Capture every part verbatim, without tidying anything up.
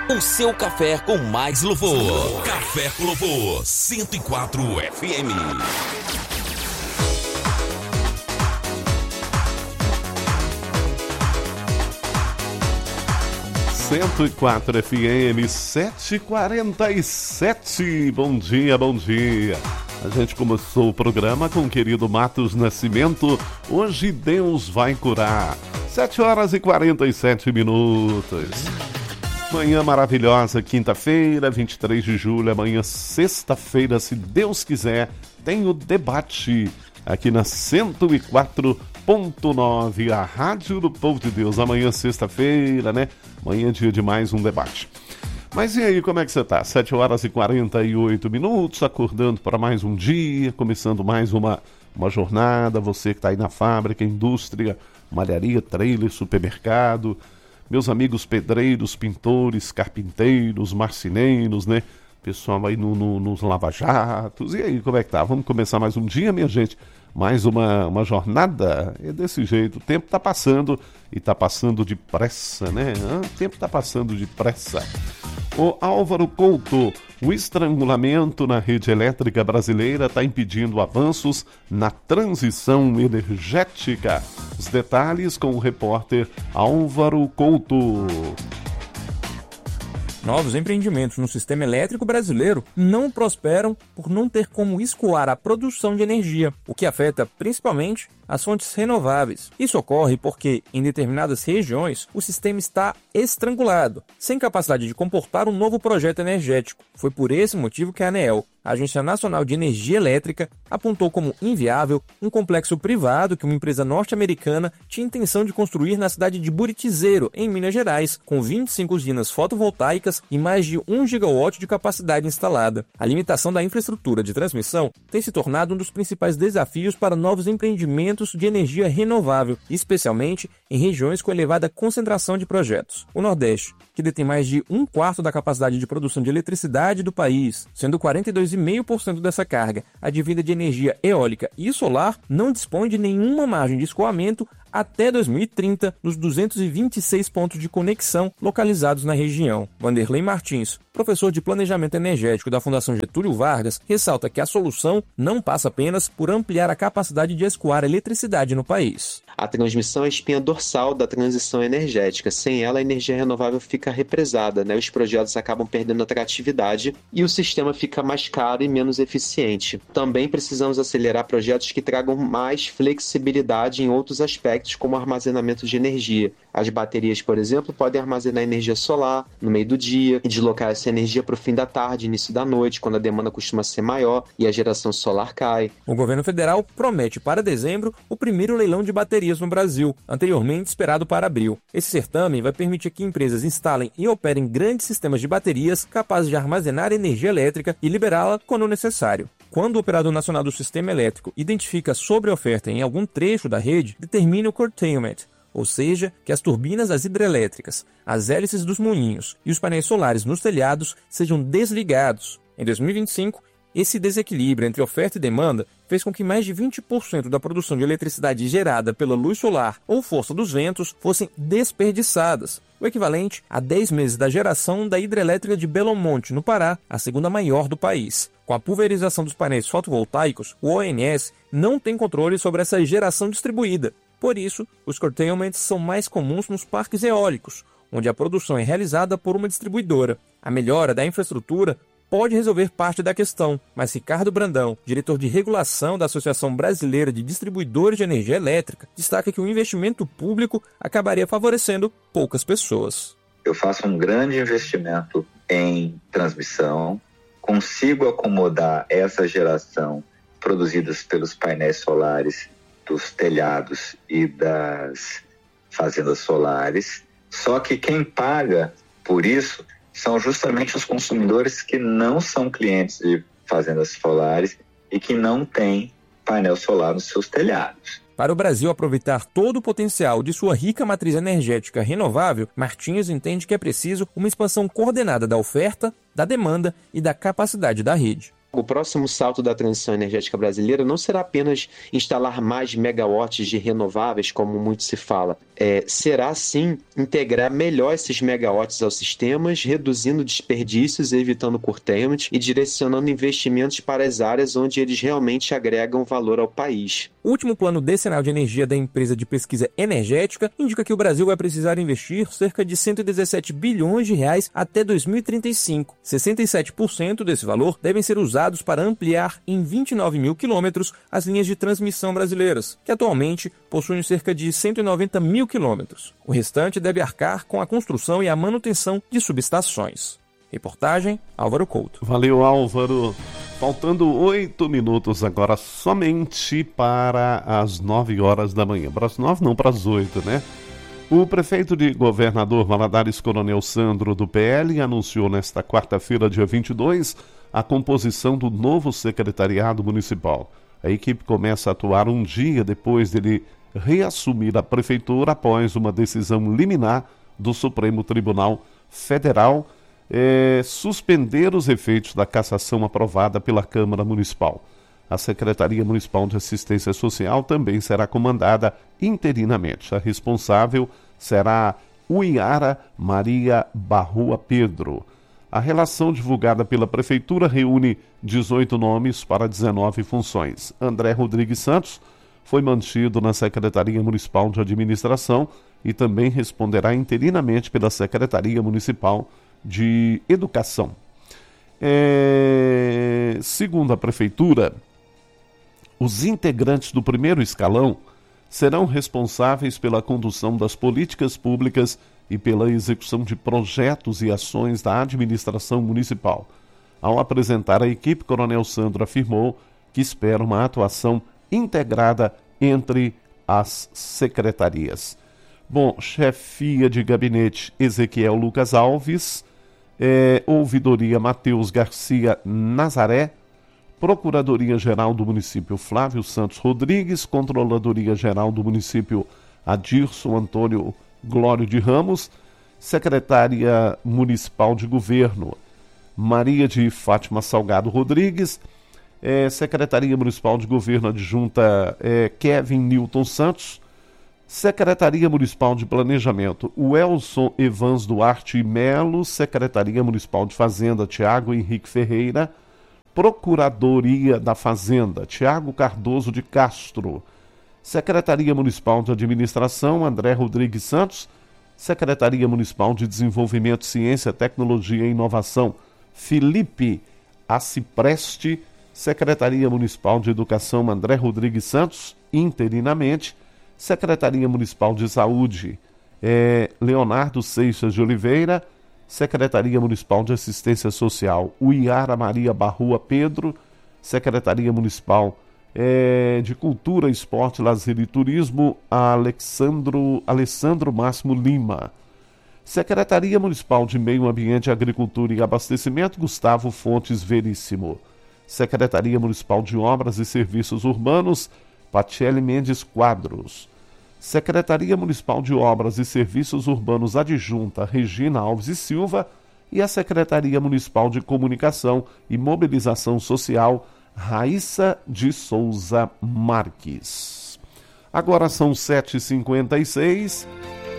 O seu café com mais louvor. Café com Louvor, cento e quatro F M. cento e quatro F M, sete e quarenta e sete. Bom dia, bom dia. A gente começou o programa com o querido Matos Nascimento. Hoje Deus vai curar. sete horas e quarenta e sete minutos. Manhã maravilhosa, quinta-feira, vinte e três de julho. Amanhã, sexta-feira, se Deus quiser, tem o debate aqui na cento e quatro ponto nove, a Rádio do Povo de Deus. Amanhã, sexta-feira, né? Amanhã é dia de mais um debate. Mas e aí, como é que você tá? sete horas e quarenta e oito minutos, acordando para mais um dia, começando mais uma, uma jornada. Você que está aí na fábrica, indústria, malharia, trailer, supermercado. Meus amigos pedreiros, pintores, carpinteiros, marceneiros, né? Pessoal aí no, no, nos lava-jatos. E aí, como é que tá? Vamos começar mais um dia, minha gente? Mais uma, uma jornada? É desse jeito. O tempo tá passando e tá passando depressa, né? O tempo tá passando depressa. O Álvaro Couto, o estrangulamento na rede elétrica brasileira está impedindo avanços na transição energética. Os detalhes com o repórter Álvaro Couto. Novos empreendimentos no sistema elétrico brasileiro não prosperam por não ter como escoar a produção de energia, o que afeta principalmente as fontes renováveis. Isso ocorre porque, em determinadas regiões, o sistema está estrangulado, sem capacidade de comportar um novo projeto energético. Foi por esse motivo que a ANEEL, a Agência Nacional de Energia Elétrica, apontou como inviável um complexo privado que uma empresa norte-americana tinha intenção de construir na cidade de Buritizeiro, em Minas Gerais, com vinte e cinco usinas fotovoltaicas e mais de um gigawatt de capacidade instalada. A limitação da infraestrutura de transmissão tem se tornado um dos principais desafios para novos empreendimentos de energia renovável, especialmente em regiões com elevada concentração de projetos. O Nordeste, que detém mais de um quarto da capacidade de produção de eletricidade do país, sendo quarenta e dois vírgula cinco por cento dessa carga advinda de energia eólica e solar, não dispõe de nenhuma margem de escoamento até dois mil e trinta nos duzentos e vinte e seis pontos de conexão localizados na região. Vanderlei Martins, professor de Planejamento Energético da Fundação Getúlio Vargas, ressalta que a solução não passa apenas por ampliar a capacidade de escoar eletricidade no país. A transmissão é a espinha dorsal da transição energética. Sem ela, a energia renovável fica represada, né? Os projetos acabam perdendo atratividade e o sistema fica mais caro e menos eficiente. Também precisamos acelerar projetos que tragam mais flexibilidade em outros aspectos, como armazenamento de energia. As baterias, por exemplo, podem armazenar energia solar no meio do dia e deslocar essa energia para o fim da tarde, início da noite, quando a demanda costuma ser maior e a geração solar cai. O governo federal promete para dezembro o primeiro leilão de baterias no Brasil, anteriormente esperado para abril. Esse certame vai permitir que empresas instalem e operem grandes sistemas de baterias capazes de armazenar energia elétrica e liberá-la quando necessário. Quando o Operador Nacional do Sistema Elétrico identifica sobreoferta em algum trecho da rede, determina o curtailment, ou seja, que as turbinas das hidrelétricas, as hélices dos moinhos e os painéis solares nos telhados sejam desligados. Em dois mil e vinte e cinco, esse desequilíbrio entre oferta e demanda fez com que mais de vinte por cento da produção de eletricidade gerada pela luz solar ou força dos ventos fossem desperdiçadas, o equivalente a dez meses da geração da hidrelétrica de Belo Monte, no Pará, a segunda maior do país. Com a pulverização dos painéis fotovoltaicos, o O N S não tem controle sobre essa geração distribuída. Por isso, os curtailments são mais comuns nos parques eólicos, onde a produção é realizada por uma distribuidora. A melhora da infraestrutura pode resolver parte da questão, mas Ricardo Brandão, diretor de regulação da Associação Brasileira de Distribuidores de Energia Elétrica, destaca que o investimento público acabaria favorecendo poucas pessoas. Eu faço um grande investimento em transmissão, consigo acomodar essa geração produzida pelos painéis solares dos telhados e das fazendas solares, só que quem paga por isso são justamente os consumidores que não são clientes de fazendas solares e que não têm painel solar nos seus telhados. Para o Brasil aproveitar todo o potencial de sua rica matriz energética renovável, Martins entende que é preciso uma expansão coordenada da oferta, da demanda e da capacidade da rede. O próximo salto da transição energética brasileira não será apenas instalar mais megawatts de renováveis, como muito se fala. É, será, sim, integrar melhor esses megawatts aos sistemas, reduzindo desperdícios, evitando curtailment e direcionando investimentos para as áreas onde eles realmente agregam valor ao país. O último plano decenal de energia da empresa de pesquisa energética indica que o Brasil vai precisar investir cerca de cento e dezessete bilhões de reais até dois mil e trinta e cinco. sessenta e sete por cento desse valor devem ser usados para ampliar em vinte e nove mil quilômetros as linhas de transmissão brasileiras, que atualmente possuem cerca de cento e noventa mil quilômetros. O restante deve arcar com a construção e a manutenção de subestações. Reportagem Álvaro Couto. Valeu, Álvaro. Faltando oito minutos agora somente para as nove horas da manhã. Para as nove, não, para as oito, né? O prefeito de Governador Valadares, Coronel Sandro, do P L, anunciou nesta quarta-feira, dia vinte e dois, a composição do novo secretariado municipal. A equipe começa a atuar um dia depois dele reassumir a prefeitura após uma decisão liminar do Supremo Tribunal Federal é, suspender os efeitos da cassação aprovada pela Câmara Municipal. A Secretaria Municipal de Assistência Social também será comandada interinamente. A responsável será Uiara Maria Barrua Pedro. A relação divulgada pela Prefeitura reúne dezoito nomes para dezenove funções. André Rodrigues Santos foi mantido na Secretaria Municipal de Administração e também responderá interinamente pela Secretaria Municipal de Educação. É... Segundo a Prefeitura, os integrantes do primeiro escalão serão responsáveis pela condução das políticas públicas e pela execução de projetos e ações da administração municipal. Ao apresentar a equipe, Coronel Sandro afirmou que espera uma atuação integrada entre as secretarias. Bom, chefia de gabinete Ezequiel Lucas Alves, é, ouvidoria Matheus Garcia Nazaré, Procuradoria-Geral do Município Flávio Santos Rodrigues, Controladoria-Geral do Município Adirson Antônio Glório de Ramos, Secretária Municipal de Governo Maria de Fátima Salgado Rodrigues, é, Secretaria Municipal de Governo Adjunta é, Kevin Newton Santos, Secretaria Municipal de Planejamento Welson Evans Duarte Melo, Secretaria Municipal de Fazenda Tiago Henrique Ferreira, Procuradoria da Fazenda Tiago Cardoso de Castro, Secretaria Municipal de Administração André Rodrigues Santos, Secretaria Municipal de Desenvolvimento, Ciência, Tecnologia e Inovação Felipe Acipreste, Secretaria Municipal de Educação André Rodrigues Santos, interinamente, Secretaria Municipal de Saúde é, Leonardo Seixas de Oliveira, Secretaria Municipal de Assistência Social Uiara Maria Barrua Pedro, Secretaria Municipal é, de Cultura, Esporte, Lazer e Turismo Alexandro, Alessandro Máximo Lima, Secretaria Municipal de Meio Ambiente, Agricultura e Abastecimento Gustavo Fontes Veríssimo, Secretaria Municipal de Obras e Serviços Urbanos Patiele Mendes Quadros, Secretaria Municipal de Obras e Serviços Urbanos Adjunta Regina Alves e Silva e a Secretaria Municipal de Comunicação e Mobilização Social Raíssa de Souza Marques. Agora são sete e cinquenta e seis.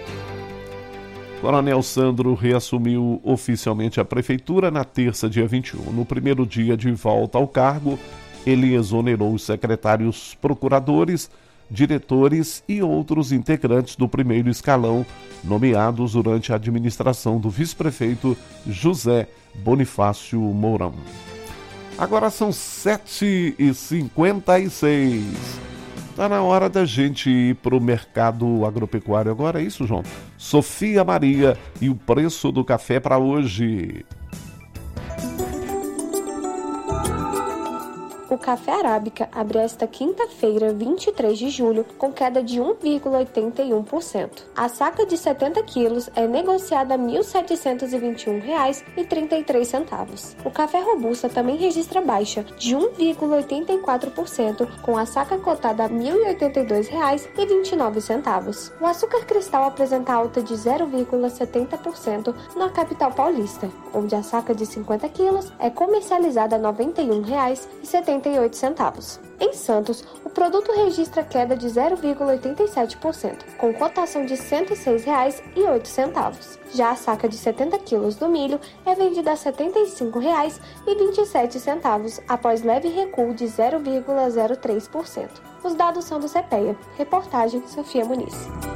Coronel Sandro reassumiu oficialmente a Prefeitura na terça, dia vinte e um. No primeiro dia de volta ao cargo, ele exonerou os secretários procuradores, diretores e outros integrantes do primeiro escalão nomeados durante a administração do vice-prefeito José Bonifácio Mourão. Agora são sete e cinquenta e seis. Está na hora da gente ir para o mercado agropecuário agora, é isso, João? Sofia Maria e o preço do café para hoje. O café arábica abre esta quinta-feira, vinte e três de julho, com queda de um vírgula oitenta e um por cento. A saca de setenta quilos é negociada a mil setecentos e vinte e um reais e trinta e três centavos. O café robusta também registra baixa de um vírgula oitenta e quatro por cento, com a saca cotada a mil e oitenta e dois reais e vinte e nove centavos. O açúcar cristal apresenta alta de zero vírgula setenta por cento na capital paulista, onde a saca de cinquenta quilos é comercializada a noventa e um reais e setenta e oito centavos. Em Santos, o produto registra queda de zero vírgula oitenta e sete por cento, com cotação de cento e seis reais e oito centavos. Já a saca de setenta quilos do milho é vendida a setenta e cinco reais e vinte e sete centavos, após leve recuo de zero vírgula zero três por cento. Os dados são do CEPEA. Reportagem Sofia Muniz.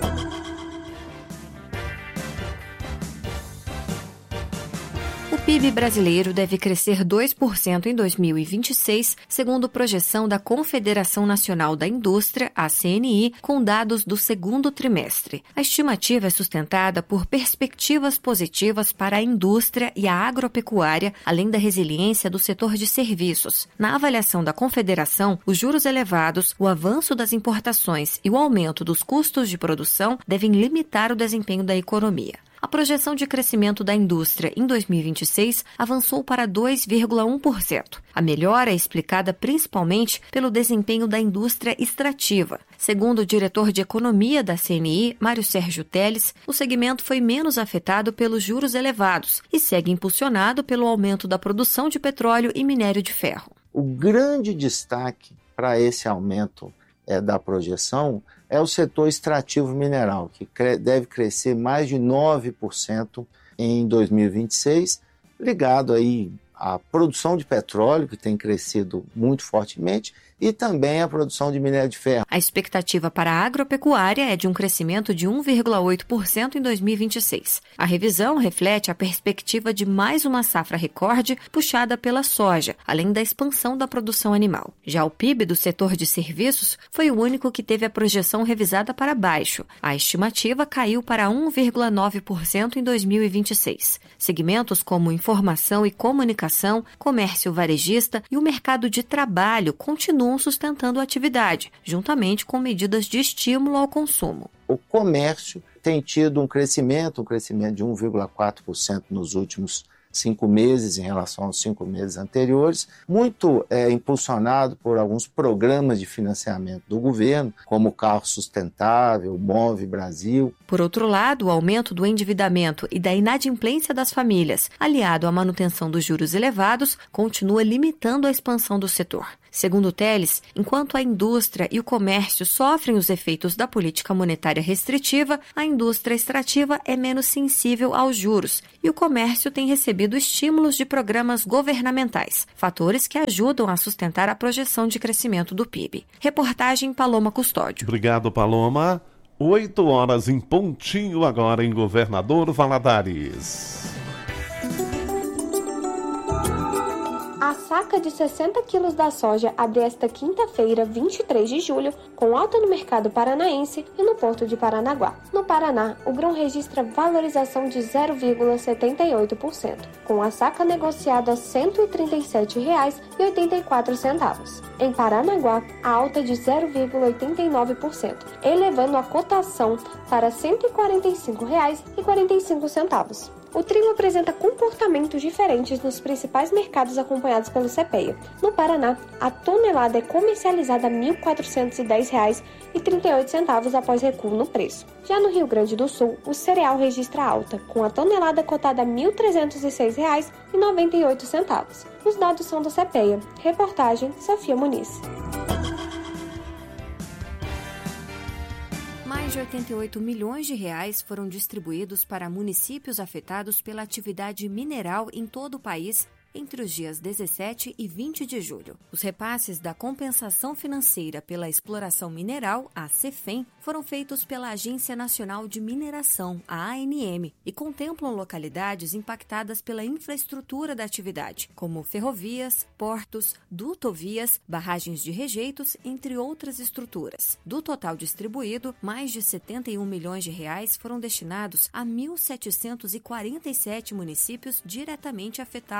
O P I B brasileiro deve crescer dois por cento em dois mil e vinte e seis, segundo projeção da Confederação Nacional da Indústria, a C N I, com dados do segundo trimestre. A estimativa é sustentada por perspectivas positivas para a indústria e a agropecuária, além da resiliência do setor de serviços. Na avaliação da Confederação, os juros elevados, o avanço das importações e o aumento dos custos de produção devem limitar o desempenho da economia. A projeção de crescimento da indústria em dois mil e vinte e seis avançou para dois vírgula um por cento. A melhora é explicada principalmente pelo desempenho da indústria extrativa. Segundo o diretor de Economia da C N I, Mário Sérgio Teles, o segmento foi menos afetado pelos juros elevados e segue impulsionado pelo aumento da produção de petróleo e minério de ferro. O grande destaque para esse aumento é, da projeção é o setor extrativo mineral, que cre- deve crescer mais de nove por cento em dois mil e vinte e seis, ligado aí à produção de petróleo, que tem crescido muito fortemente, e também a produção de minério de ferro. A expectativa para a agropecuária é de um crescimento de um vírgula oito por cento em dois mil e vinte e seis. A revisão reflete a perspectiva de mais uma safra recorde puxada pela soja, além da expansão da produção animal. Já o P I B do setor de serviços foi o único que teve a projeção revisada para baixo. A estimativa caiu para um vírgula nove por cento em dois mil e vinte e seis. Segmentos como informação e comunicação, comércio varejista e o mercado de trabalho continuam sustentando a atividade, juntamente com medidas de estímulo ao consumo. O comércio tem tido um crescimento, um crescimento de um vírgula quatro por cento nos últimos cinco meses em relação aos cinco meses anteriores, muito é, impulsionado por alguns programas de financiamento do governo, como o Carro Sustentável, o Move Brasil. Por outro lado, o aumento do endividamento e da inadimplência das famílias, aliado à manutenção dos juros elevados, continua limitando a expansão do setor. Segundo Teles, enquanto a indústria e o comércio sofrem os efeitos da política monetária restritiva, a indústria extrativa é menos sensível aos juros e o comércio tem recebido estímulos de programas governamentais, fatores que ajudam a sustentar a projeção de crescimento do P I B. Reportagem Paloma Custódio. Obrigado, Paloma. Oito horas em pontinho agora em Governador Valadares. A saca de sessenta quilos da soja abre esta quinta-feira, vinte e três de julho, com alta no mercado paranaense e no porto de Paranaguá. No Paraná, o grão registra valorização de zero vírgula setenta e oito por cento, com a saca negociada a cento e trinta e sete reais e oitenta e quatro centavos. Em Paranaguá, a alta de zero vírgula oitenta e nove por cento, elevando a cotação para cento e quarenta e cinco reais e quarenta e cinco centavos. O trigo apresenta comportamentos diferentes nos principais mercados acompanhados pelo CEPEA. No Paraná, a tonelada é comercializada a mil quatrocentos e dez reais e trinta e oito centavos após recuo no preço. Já no Rio Grande do Sul, o cereal registra alta, com a tonelada cotada a mil trezentos e seis reais e noventa e oito centavos. Os dados são do CEPEA. Reportagem Sofia Muniz. Mais de oitenta e oito milhões de reais foram distribuídos para municípios afetados pela atividade mineral em todo o país entre os dias dezessete e vinte de julho. Os repasses da Compensação Financeira pela Exploração Mineral, a CEFEM, foram feitos pela Agência Nacional de Mineração, a A N M, e contemplam localidades impactadas pela infraestrutura da atividade, como ferrovias, portos, dutovias, barragens de rejeitos, entre outras estruturas. Do total distribuído, mais de setenta e um milhões de reais foram destinados a mil setecentos e quarenta e sete municípios diretamente afetados pela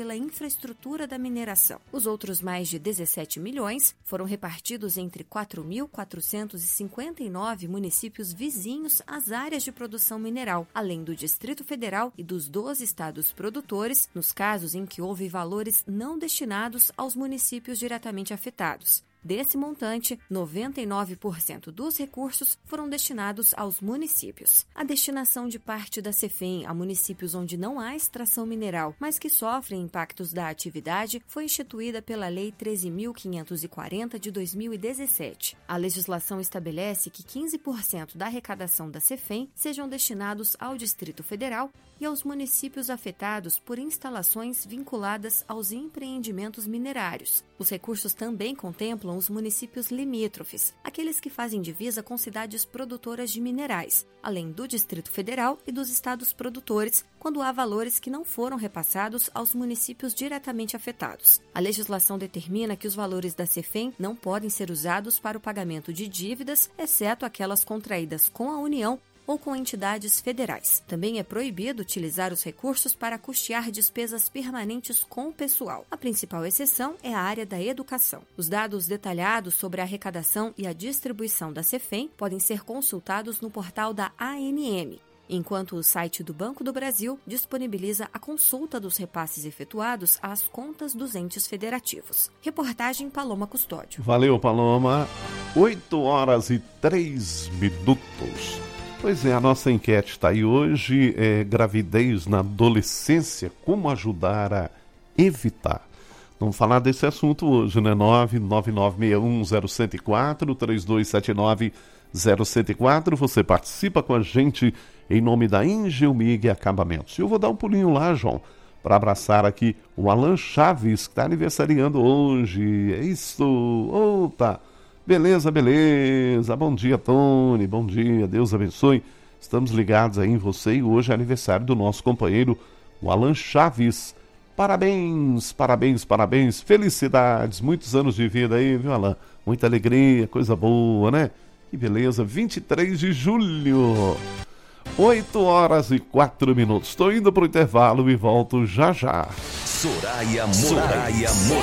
pela infraestrutura da mineração. Os outros mais de dezessete milhões foram repartidos entre quatro mil quatrocentos e cinquenta e nove municípios vizinhos às áreas de produção mineral, além do Distrito Federal e dos doze estados produtores, nos casos em que houve valores não destinados aos municípios diretamente afetados. Desse montante, noventa e nove por cento dos recursos foram destinados aos municípios. A destinação de parte da Cefem a municípios onde não há extração mineral, mas que sofrem impactos da atividade, foi instituída pela Lei treze mil quinhentos e quarenta de dois mil e dezessete. A legislação estabelece que quinze por cento da arrecadação da Cefem sejam destinados ao Distrito Federal e aos municípios afetados por instalações vinculadas aos empreendimentos minerários. Os recursos também contemplam os municípios limítrofes, aqueles que fazem divisa com cidades produtoras de minerais, além do Distrito Federal e dos estados produtores, quando há valores que não foram repassados aos municípios diretamente afetados. A legislação determina que os valores da Cefem não podem ser usados para o pagamento de dívidas, exceto aquelas contraídas com a União ou com entidades federais. Também é proibido utilizar os recursos para custear despesas permanentes com o pessoal. A principal exceção é a área da educação. Os dados detalhados sobre a arrecadação e a distribuição da Cefem podem ser consultados no portal da A N M, enquanto o site do Banco do Brasil disponibiliza a consulta dos repasses efetuados às contas dos entes federativos. Reportagem Paloma Custódio. Valeu, Paloma. oito horas e três minutos. Pois é, a nossa enquete está aí hoje, é gravidez na adolescência, como ajudar a evitar. Vamos falar desse assunto hoje, né? nove nove nove seis um zero zero quatro, três dois sete nove zero zero quatro. Você participa com a gente em nome da Engelmig Acabamentos. Eu vou dar um pulinho lá, João, para abraçar aqui o Alan Chaves, que está aniversariando hoje. É isso! Opa! Beleza, beleza. Bom dia, Tony. Bom dia, Deus abençoe. Estamos ligados aí em você e hoje é aniversário do nosso companheiro, o Alan Chaves. Parabéns, parabéns, parabéns. Felicidades, muitos anos de vida aí, viu, Alan? Muita alegria, coisa boa, né? Que beleza, vinte e três de julho. oito horas e quatro minutos. Estou indo para o intervalo e volto já já. Soraya Moraes.